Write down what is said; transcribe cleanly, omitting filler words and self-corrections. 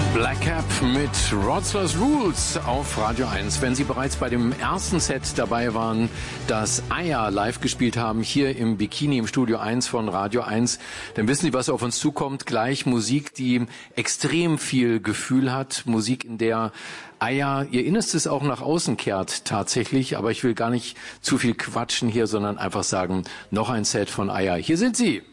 Black Cap mit Wroclaw's Rules auf Radio 1. Wenn Sie bereits bei dem ersten Set dabei waren, das Aya live gespielt haben, hier im Bikini im Studio 1 von Radio 1, dann wissen Sie, was auf uns zukommt. Gleich Musik, die extrem viel Gefühl hat. Musik, in der Aya ihr Innerstes auch nach außen kehrt tatsächlich. Aber ich will gar nicht zu viel quatschen hier, sondern einfach sagen, noch ein Set von Aya. Hier sind sie.